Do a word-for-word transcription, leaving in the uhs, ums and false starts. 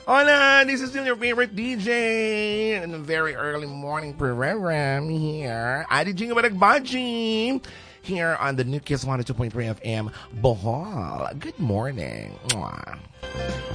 Hola, this is still your favorite D J in a very early morning program here. Adi Jingo Badagbaji here on the New Kiss one oh two point three F M Bohol. Good morning. Mwah.